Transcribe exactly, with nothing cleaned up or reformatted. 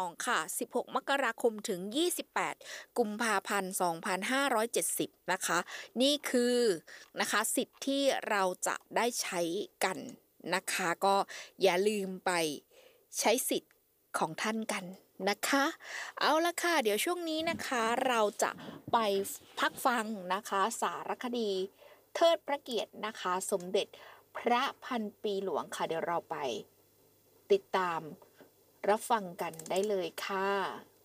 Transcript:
องค่ะสิบหกมกราคมถึงยี่สิบแปดกุมภาพันธ์สองพันห้าร้อยเจ็ดสิบนะคะนี่คือนะคะสิทธิ์ที่เราจะได้ใช้กันนะคะก็อย่าลืมไปใช้สิทธิ์ของท่านกันนะคะเอาละค่ะเดี๋ยวช่วงนี้นะคะเราจะไปพักฟังนะคะสารคดีเทิดพระเกียรตินะคะสมเด็จพระพันปีหลวงค่ะเดี๋ยวเราไปติดตามรับฟังกันได้เลยค่ะ